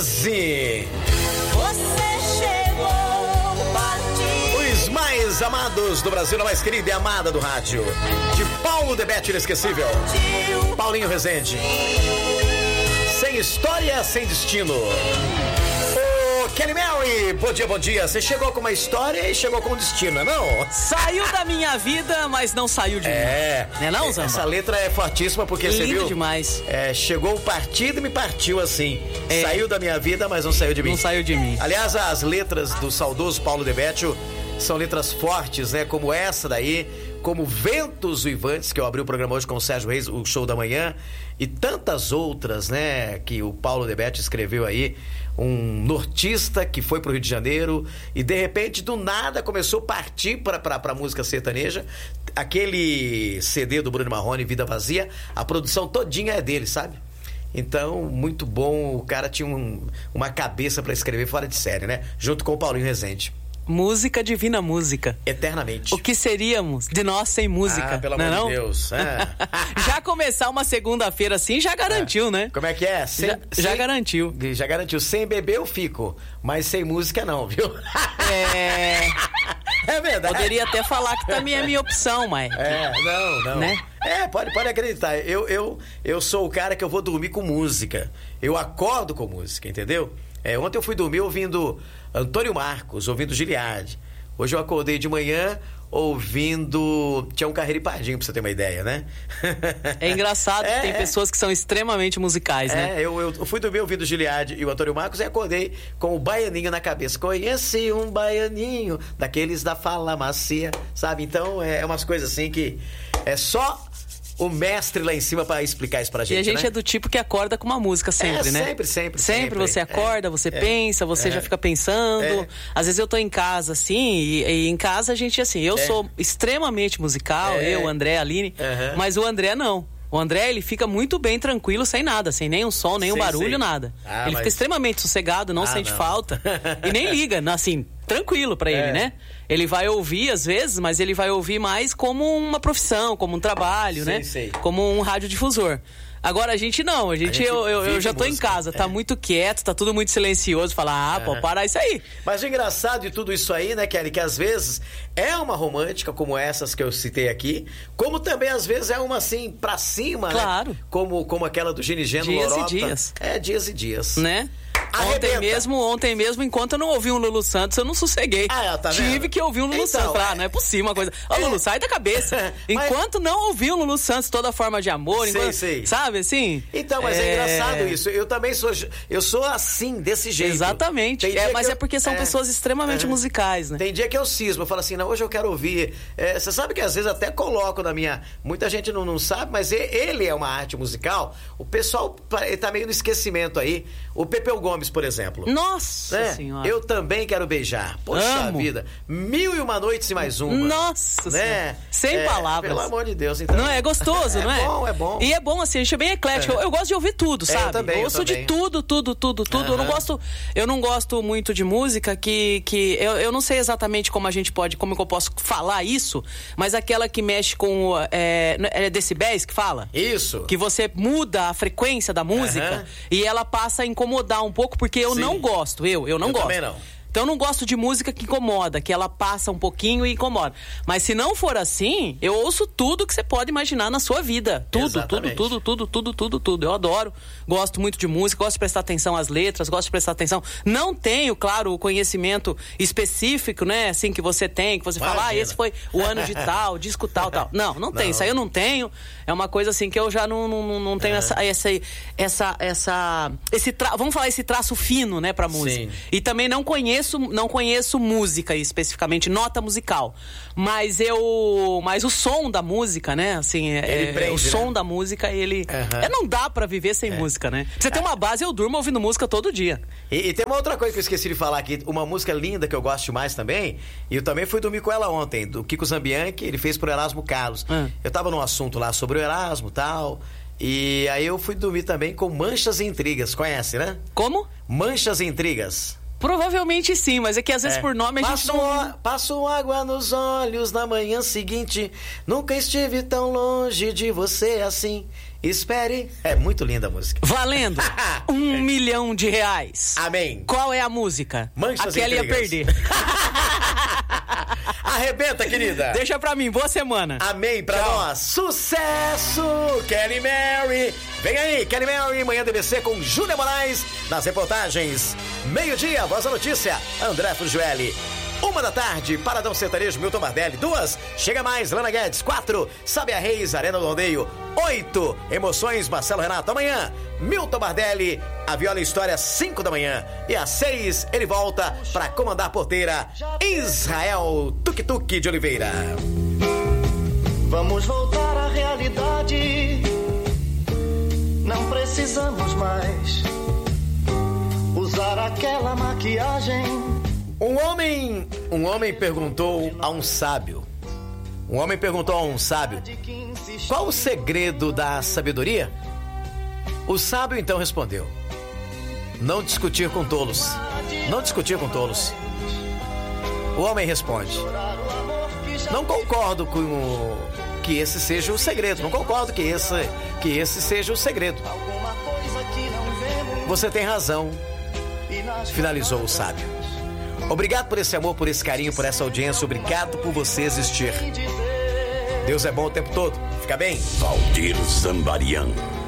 13. Você chegou, partiu. Os mais amados do Brasil, a mais querida e amada do rádio. De Paulo Debete, inesquecível. Paulinho Rezende. Sem história, sem destino. Kelly Mary, bom dia, bom dia. Você chegou com uma história e chegou com um destino, não? Saiu da minha vida, mas não saiu de mim. Não é não, Zamba? Essa letra é fortíssima porque lindo, você viu? Demais. Chegou o partido e me partiu assim. Saiu da minha vida, mas não saiu de mim. Não saiu de mim. Aliás, as letras do saudoso Paulo Debete são letras fortes, né? Como essa daí, como Ventos Uivantes, que eu abri o programa hoje com o Sérgio Reis, o show da manhã, e tantas outras, né? Que o Paulo Debete escreveu aí. Um nortista que foi pro Rio de Janeiro e de repente do nada começou a partir pra música sertaneja. Aquele CD do Bruno Marrone, Vida Vazia, a produção todinha é dele, sabe? Então, muito bom, o cara tinha uma cabeça pra escrever fora de série, né? Junto com o Paulinho Rezende. Música, divina música. Eternamente. O que seríamos de nós sem música? Pelo amor de Deus. Já começar uma segunda-feira assim já garantiu, né? Como é que é? Já garantiu. Já garantiu. Sem beber eu fico, mas sem música não, viu? É verdade. Poderia até falar que também é minha opção, mas... Não. Né? Pode acreditar. Eu sou o cara que eu vou dormir com música. Eu acordo com música, entendeu? Ontem eu fui dormir ouvindo Antônio Marcos, ouvindo Giliardi. Hoje eu acordei de manhã ouvindo Tião Carreiro e Pardinho, pra você ter uma ideia, né? É engraçado que tem pessoas que são extremamente musicais, né? Eu fui dormir ouvindo Giliardi e o Antônio Marcos e acordei com o baianinho na cabeça. Conheci um baianinho, daqueles da fala macia, sabe? Então, é umas coisas assim que é só o mestre lá em cima pra explicar isso pra gente, e a gente, né? é do tipo que acorda com uma música sempre, né? Sempre você acorda, você pensa, você já fica pensando. Às vezes eu tô em casa, assim, e em casa a gente, assim, eu sou extremamente musical, eu, André, Aline, mas o André não. O André, ele fica muito bem tranquilo, sem nada, sem nenhum som, nenhum barulho, nada. Ele fica extremamente sossegado, não sente falta e nem liga, assim, tranquilo pra ele, né? Ele vai ouvir às vezes, mas ele vai ouvir mais como uma profissão, como um trabalho, né? Como um radiodifusor. Agora a gente não, eu já tô em casa, tá muito quieto, tá tudo muito silencioso, fala, pô, parar isso aí. Mas o engraçado de tudo isso aí, né, Kelly, que às vezes é uma romântica como essas que eu citei aqui, como também às vezes é uma assim, pra cima, claro, né? Como aquela do Gini Geno Lorota. Dias e dias. Dias e dias. Né? Ontem mesmo, enquanto eu não ouvi um Lulu Santos, eu não sosseguei. Tá vendo? Tive que ouvir um Lulu Santos. Não é possível uma coisa. Lulu, sai da cabeça. Enquanto não ouvi um Lulu Santos, Toda Forma de Amor, sei. Sabe assim? Então, mas é engraçado isso. Eu também sou assim, desse jeito. Exatamente. Mas é porque são pessoas extremamente musicais, né? Tem dia que eu cismo, eu falo assim, não, hoje eu quero ouvir. Você sabe que às vezes até coloco na minha... Muita gente não sabe, mas ele é uma arte musical. O pessoal tá meio no esquecimento aí. O Pepeu Gomes, por exemplo. Nossa Senhora. Eu também quero beijar. Poxa vida. 1001 noites e mais uma. Nossa Senhora. Sem palavras. Pelo amor de Deus. Então... Não, é gostoso, não é? É bom. E é bom assim, a gente é bem eclético. Eu gosto de ouvir tudo, sabe? Eu também. Eu ouço de tudo. Eu não gosto muito de música que eu não sei exatamente como eu posso falar isso, mas aquela que mexe com decibéis que fala? Isso. Que você muda a frequência da música e ela passa a incomodar um pouco, porque eu não gosto. Eu não gosto. Também não. Então eu não gosto de música que incomoda, que ela passa um pouquinho e incomoda. Mas se não for assim, eu ouço tudo que você pode imaginar na sua vida. Tudo. Eu adoro. Gosto muito de música, gosto de prestar atenção às letras, gosto de prestar atenção. Não tenho, claro, o conhecimento específico, né? Assim, que você tem, que você fala, esse foi o ano de tal, disco tal. Não tem. Isso aí eu não tenho. É uma coisa assim que eu já não tenho vamos falar esse traço fino, né, pra música. Sim. E também não conheço música especificamente, nota musical. Mas o som da música, né? Assim, prende, o som da música, ele... não dá pra viver sem música, né? Pra você ter uma base, eu durmo ouvindo música todo dia. E tem uma outra coisa que eu esqueci de falar aqui, uma música linda que eu gosto demais também, e eu também fui dormir com ela ontem, do Kiko Zambianchi, ele fez pro Erasmo Carlos. Eu tava num assunto lá sobre o Erasmo e tal, e aí eu fui dormir também com Manchas e Intrigas, conhece, né? Como? Manchas e Intrigas. Provavelmente sim, mas é que às vezes por nome a gente não... Passo água nos olhos na manhã seguinte, nunca estive tão longe de você assim. Espere. É muito linda a música. Valendo R$1 milhão. Amém. Qual é a música? Manchas Aquela ia perder. Arrebenta, querida. Deixa pra mim, boa semana. Amém pra nós. Sucesso, Kelly Mary. Vem aí, Kelly Mary, Manhã DBC com Júlia Moraes nas reportagens. Meio-dia, Voz da Notícia, André Frugiueli. 1h, Paradão Sertanejo, Milton Bardelli. 2, Chega Mais, Lana Guedes. 4, Sabe a Reis, Arena do Rodeio. 8, Emoções, Marcelo Renato. Amanhã, Milton Bardelli, A Viola e História, 5 da manhã. E às 6, ele volta pra comandar a porteira, Israel Tuk-Tuk de Oliveira. Vamos voltar à realidade. Não precisamos mais usar aquela maquiagem. Um homem perguntou a um sábio. Qual o segredo da sabedoria? O sábio então respondeu: não discutir com tolos. O homem responde: não concordo com que esse seja o segredo. Você tem razão, finalizou o sábio. Obrigado por esse amor, por esse carinho, por essa audiência. Obrigado por você existir. Deus é bom o tempo todo. Fica bem? Valdir Zambarian.